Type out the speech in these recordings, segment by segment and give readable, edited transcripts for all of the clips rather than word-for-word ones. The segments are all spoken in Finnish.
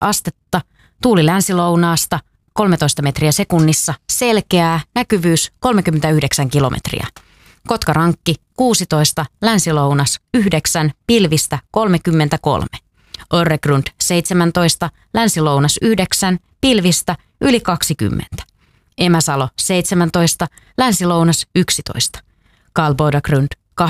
astetta, tuuli länsilounaasta 13 metriä sekunnissa, selkeää, näkyvyys 39 kilometriä. Kotkarankki 16, länsilounas 9, pilvistä 33. Öregrund 17, länsilounas 9, pilvistä yli 20. Emäsalo 17, länsilounas 11. Kalbodagrund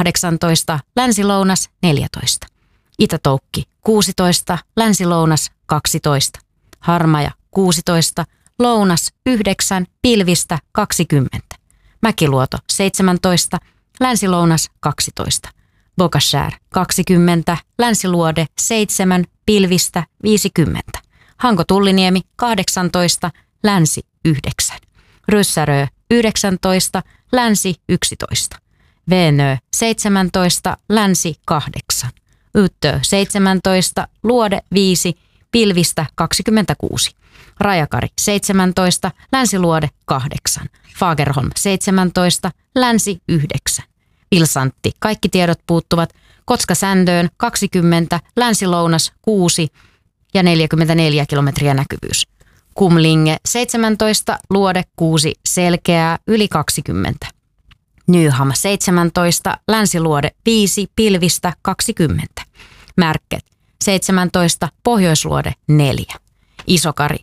18, länsilounas 14. Itätoukki 16, länsilounas 12. Harmaja 16, lounas 9, pilvistä 20. Mäkiluoto 17, länsilounas 12. Bokashär 20, länsiluode 7, pilvistä 50. Hanko-Tulliniemi 18, länsi 9. Ryssärö 19, länsi 11. Veenö 17, länsi 8. Yttö 17, luode 5, pilvistä 26. Rajakari 17, länsiluode 8. Fagerholm 17, länsi 9. Ilsantti, kaikki tiedot puuttuvat. Kotka-Sändöön 20, länsilounas 6 ja 44 kilometriä näkyvyys. Kumlinge 17, luode 6, selkeää yli 20. Nyham 17, länsiluode 5, pilvistä 20. Märket 17, pohjoisluode 4. Isokari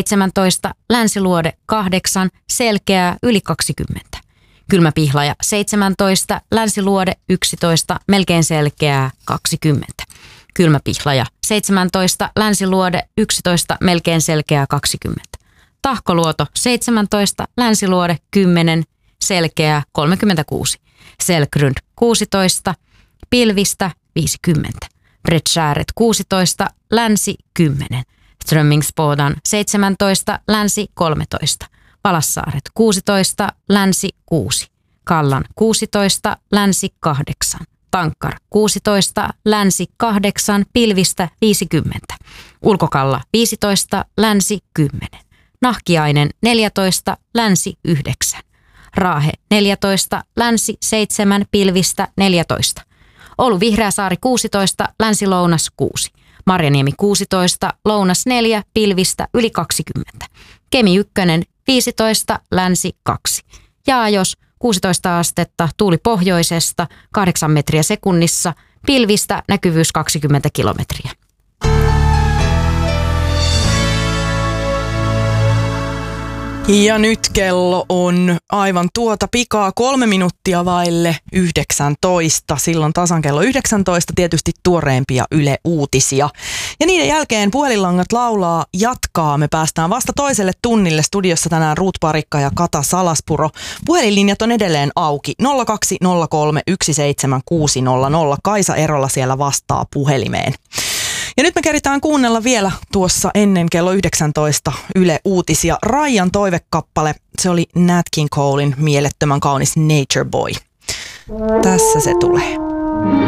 17, länsiluode 8, selkeää yli 20. Kylmäpihlaja 17, länsiluode 11, melkein selkeää 20. Kylmäpihlaja 17, länsiluode 11, melkein selkeää 20. Tahkoluoto 17, länsiluode 10, selkeää 36. Selgrund 16, pilvistä 50. Bredskääret 16, länsi 10. Strömmingsbodan 17, länsi 13. Palassaaret 16, länsi 6. Kallan 16, länsi 8. Tankkar 16, länsi 8, pilvistä 50. Ulkokalla 15, länsi 10. Nahkiainen 14, länsi 9. Raahe 14, länsi 7, pilvistä 14. Oulu Vihreäsaari 16, länsi-lounas 6. Marjaniemi 16, lounas 4, pilvistä yli 20. Kemi 1, 15, länsi 2. Jaajos 16 astetta, tuuli pohjoisesta 8 metriä sekunnissa, pilvistä näkyvyys 20 kilometriä. Ja nyt kello on aivan tuota pikaa 3 minuuttia vaille 19. Silloin tasan kello 19 tietysti tuoreempia Yle Uutisia. Ja niiden jälkeen puhelinlangat laulaa jatkaa. Me päästään vasta toiselle tunnille. Studiossa tänään Ruut Parikka ja Kata Salaspuro. Puhelinlinjat on edelleen auki. 0203 17600. Kaisa Erola siellä vastaa puhelimeen. Ja nyt me keritään kuunnella vielä tuossa ennen kello 19 Yle Uutisia. Raijan toivekappale, se oli Nat King Colein mielettömän kaunis Nature Boy. Tässä se tulee.